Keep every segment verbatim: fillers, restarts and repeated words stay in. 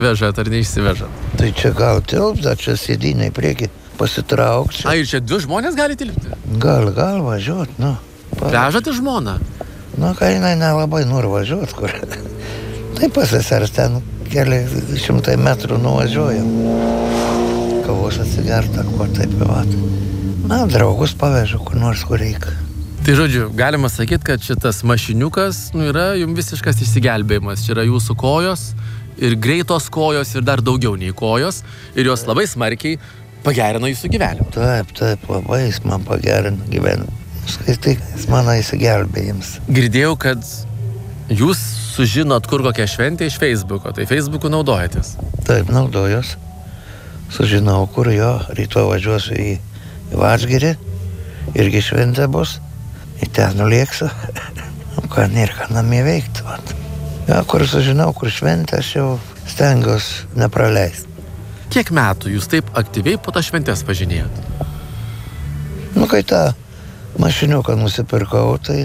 vežat ar neišsivežat? Tai čia gal tilpta, čia sėdynai prieki pasitraukti. A, ir čia du žmonės gali tilpti? Gal, gal važiuot, nu. Vežate žmoną? Nu, kai jinai nelabai nori važiuot, kur. Tai pasisers ten keli šimtai metrų nuvažiuojam. Kavos atsigerta, kuo taip vat. Na, draugus pavežu, kur nors kur reikia. Tai žodžiu, galima sakyti, kad šitas mašiniukas nu, yra jums visiškas išsigelbėjimas. Čia yra jūsų kojos ir greitos kojos ir dar daugiau nei kojos. Ir jos labai smarkiai pagerina jūsų gyvenimą. Taip, taip, labai jis man pagerina gyvenimą. Skaitai, jis mano įsigelbėjimas. Girdėjau, kad jūs sužinot, kur kokia šventė iš Facebooko. Tai Facebooku naudojatės? Taip, naudojos. Sužinau, kur jo. Rytoj važiuosiu į, į Vadžgirį. Irgi šventė bus. Į ten nulėksiu. Nu, ką nėra ką namie veikti. Vat. Ja, kur sužinau, kur šventė, aš jau stengiuosi nepraleisti. Kiek metų jūs taip aktyviai po tą šventės važinėjot? Nu, kai tą mašiniuką nusipirkau, tai,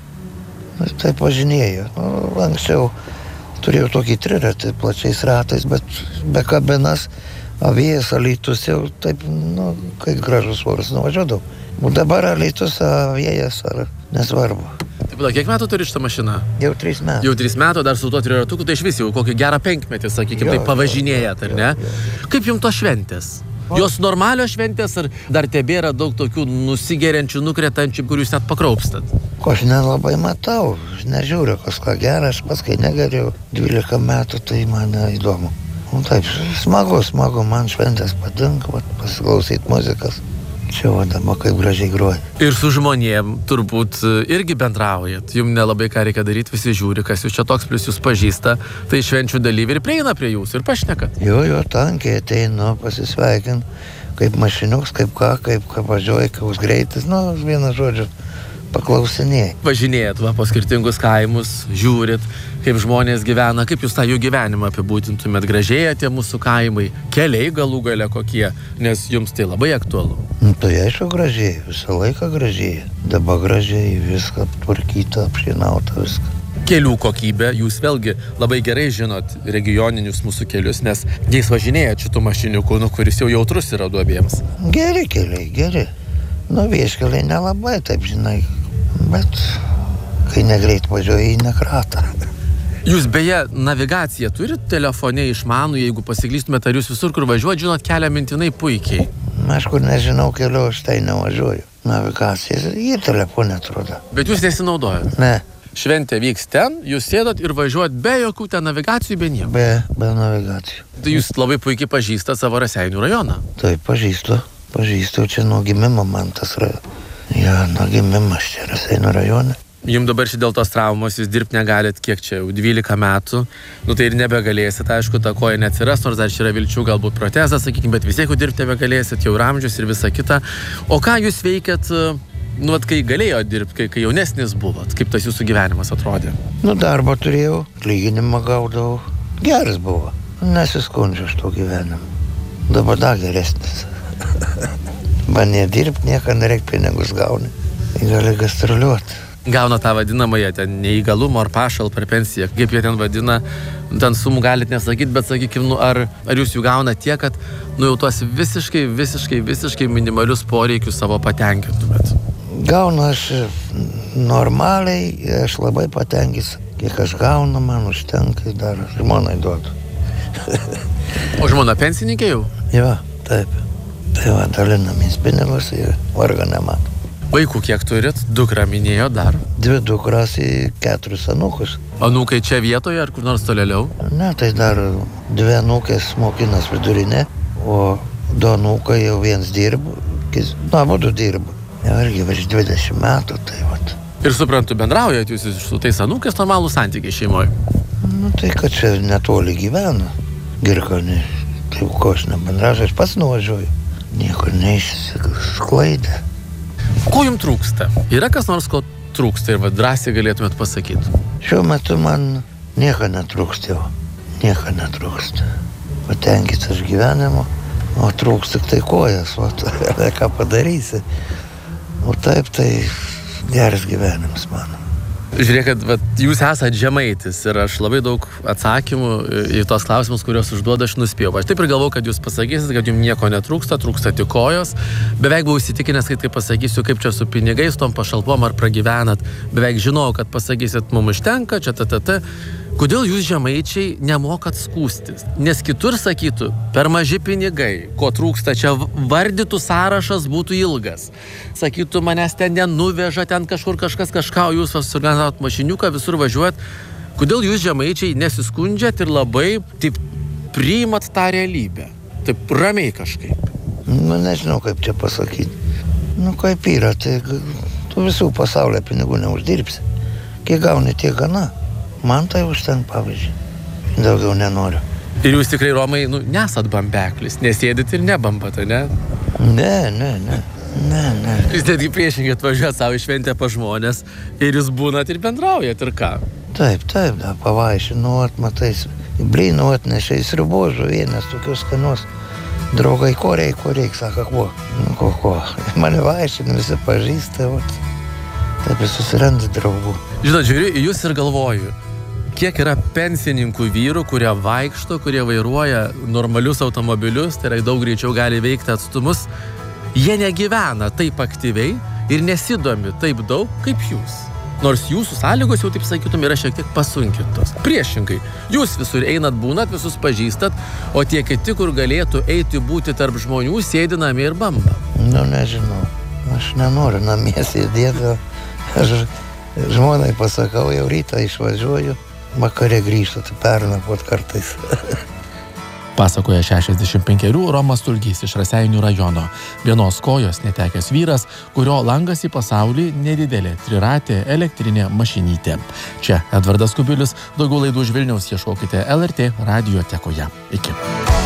nu, tai važinėjau. Nu, anksčiau turėjau tokį triratį plačiais ratais, bet be kabinas, Avėjas, Alytus jau taip, nu, kai gražus oras nuvažiuodavau. O dabar Alytus, Avėjas, ar nesvarbu. Taip, da, kiek metų turi šitą mašiną? Jau trys metų. Jau trys metų, dar su tuo triratuku, tai iš vis jau kokį gerą penkmetį, sakykime, tai pavažinėjat, ar ne? Kaip jums tos šventės? Jos normalios šventės, ar dar tebėra daug tokių nusigeriančių, nukretančių, kur jūs net pakraupstat? Ko aš nelabai matau, aš nežiūriu, kas ką gera, aš pats kai negeriu dvylika metų, tai man įdomu. Nu, taip, smagu, smagu, man šventės patinka, pasiklausyti muzikas. Čia vadama, kaip gražiai groja. Ir su žmonėm turbūt irgi bendraujat. Jums nelabai ką reikia daryti, visi žiūri, kas jūs čia toks, plus jūs pažįsta. Tai švenčių dalyviai ir prieina prie jūsų ir pašnekat. Jo, jo, tankiai ateinu, pasisveikinu, kaip mašiniuks, kaip ką, kaip ką važiuoja, koks greitis, nu, vieną žodžiu, paklausinėjai. Važinėjat va, po skirtingus kaimus, žiūrit, kaip žmonės gyvena, kaip jūs tą jų gyvenimą apibūdintumėt, gražėja tie mūsų kaimai, keliai galų gale kokie, nes jums tai labai aktualu. Nu, tai aišku gražėja, visą laiką gražėja. Dabar gražėja, viską aptvarkyta, apšinauta, viską. Kelių kokybė, jūs vėlgi labai gerai žinot regioninius mūsų kelius, nes jais važinėjat šitų mašiniukų, nu, kuris jau jautrus yra duobėms. Geri keliai, geri. Nu, vieškeliai nelabai, taip žinai, bet kai negreit važiuoja į nekratą. Jūs beje navigaciją turit telefone išmanų, jeigu pasiklystumėt, ar jūs visur, kur važiuojat, žinot kelią mintinai puikiai? Aš kur nežinau kelių, aš tai nevažiuoju. Navigacija, jį telefonė atrodo. Bet jūs nesinaudojat? Ne. Šventė vyks ten, jūs sėdot ir važiuojat be jokių ten navigacijų, be nieko? Be, be navigacijų. Tai jūs labai puikiai pažįstat savo Raseinių rajoną? Taip, pažįstu. Pažįstu, čia nuo gimimo man tas rajonas. Ja, nuo gimimo aš čia Raseinių rajone. Jums dabar čia dėl tos traumos, jūs dirbti negalit, kiek čia, jau dvylika metų. Nu tai ir nebegalėsit, aišku, ta koja neatsiras, nors dar čia yra vilčių, galbūt protezas, sakykime, bet vis tiek jau dirbti nebegalėsit, jau ramžius ir visa kita. O ką jūs veikėt, nu, vat, kai galėjo dirbti, kai, kai jaunesnis buvot, kaip tas jūsų gyvenimas atrodė? Nu, darbą turėjau, atlyginimą gaudavau. Geras buvo, nesiskundžiu iš to gyvenimą. Dabar dar geresnis. Man nedirbti, nieko nereik pinigus gauni. Gali gastroliuoti. Gauna tą vadinamąją ten neįgalumo ar pašalpą ar pensiją, kaip jie ten vadina, ten sumų galit nesakyti, bet sakykime, nu, ar, ar jūs jų gauna tiek, kad nu, jau tuos visiškai, visiškai, visiškai minimalius poreikius savo patenkintumėt? Gaunu aš normaliai, aš labai patenkęs, kiek aš gaunu, man užtenka, dar žmonai duodu. O žmona pensininkė jau? Jo, taip. Tai va, dalinamės pinigus ir vargo nemato. Vaikų kiek turit? Dukrą minėjo dar? Dvi dukras į keturis anūkus. Anūkai čia vietoje ar kur nors tolėliau? Ne, tai dar dvi anūkės mokinas vidurinė, o du anūkai jau viens dirba, nu, abudu dirba. Jau irgi virš dvidešimt metų, tai vat. Ir suprantu, bendraujat jūs su tais anūkės normalų santykiai šeimoje? Nu, tai kad čia netoli gyvena, Girkonė. Tai ko aš nebendrauju, aš pats nuvažiuoju. Nieko neišsisklaidė. Ko jums trūksta? Yra kas nors, ko trūksta ir va, drąsiai galėtumėt pasakyti? Šiuo metu man nieko netrūksta jau. Nieko netrūksta. Patenkintas gyvenimu, o trūksta tik tai kojas, o tai ką padarysi. O taip tai geras gyvenimas mano. Žiūrėkit, vat, jūs esat žemaitis ir aš labai daug atsakymų į tos klausimus, kuriuos užduoda, aš nuspėjau. Aš taip ir galvau, kad jūs pasakysit, kad jums nieko netrūksta, trūksta tik kojos. Beveik buvau įsitikinęs, kad kai pasakysiu, kaip čia su pinigais, tom pašalpom ar pragyvenat. Beveik žinau, kad pasakysit, mums užtenka, čia tt. Kodėl jūs žemaičiai nemokat skūstis? Nes kitur sakytų, per maži pinigai, ko trūksta, čia vardytų sąrašas būtų ilgas. Sakytų, manęs ten nenuveža, ten kažkur kažkas kažką, o jūs suorganizavot mašiniuką, visur važiuojat. Kodėl jūs žemaičiai nesiskundžiat ir labai taip priimat tą realybę? Taip ramiai kažkaip. Nu, nežinau, kaip čia pasakyti. Nu, kaip yra, tai tu visų pasaulio pinigų neuždirbsi. Kiek gauni, tiek gana. Man tai užtenka, pavyzdžiui. Daugiau nenoriu. Ir jūs tikrai, Romai, nu, nesat bambeklis, nesėdit ir nebambat, ne? Ne, ne, ne. Ne, ne. Jūs netgi priešingai atvažiuojat savo šventę pa žmonės ir jūs būnat ir bendraujat, ir ką? Taip, taip, da, pavaišinuot, matais. Blynų atnešė į sriubos žuvienes, tokius skanius. Draugai, ko reik, ko reik, sako, ko? Nu, ko, ko. Mane vaišina, visi pažįsta, vat. Taip ir susiranda draugų. Žinot, žiūriu į jūs ir galvoju, kiek yra pensininkų vyrų, kurie vaikšto, kurie vairuoja normalius automobilius, tai yra daug greičiau gali veikti atstumus. Jie negyvena taip aktyviai ir nesidomi taip daug kaip jūs. Nors jūsų sąlygos, jau taip sakytum, yra šiek tiek pasunkintos. Priešingai, jūs visur einat, būnat, visus pažįstat, o tie kiti, kur galėtų eiti būti tarp žmonių, sėdi namie ir bamba. Nu, nežinau. Aš nenoriu namie sėdėti. Aš žmonai pasakau, jau rytą išvažiuoju, vakare grįžtu, tai pernakvot kartais. Pasakoja šešiasdešimt penkerių Romas Tulgys iš Raseinių rajono. Vienos kojos netekęs vyras, kurio langas į pasaulį nedidelė triratė elektrinė mašinytė. Čia Edvardas Kubilius, daugiau laidų už Vilniaus ieškokite L R T radiotekoje. Iki.